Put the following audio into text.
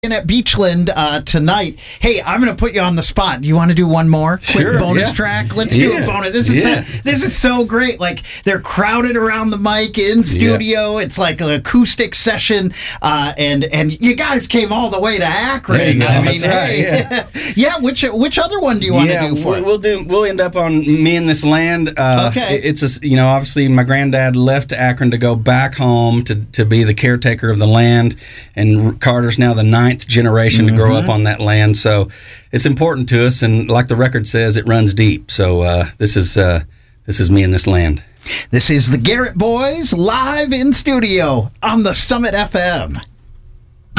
in at Beachland tonight. Hey, I'm going to put you on the spot. Do you want to do one more quick bonus track? Let's do a bonus. This is so great. Like, they're crowded around the mic in studio. It's like an acoustic session, and you guys came all the way to Akron. Which other one do you want to do for it? We'll end up on Me and This Land. Okay. It's obviously my granddad left Akron to go back home to be the caretaker of the land, and Carter's now the ninth generation to grow up on that land, so it's important to us, and like the record says, it runs deep. So this is Me and This Land. This is the Garrett Boys live in studio on the Summit FM.